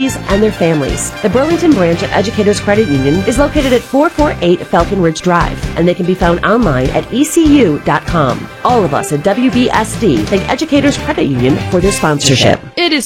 employees and their families. The Burlington branch of Educators Credit Union is located at 448 Falcon Ridge Drive, and they can be found online at ecu.com. All of us at WBSD thank Educators Credit Union for their sponsorship. It is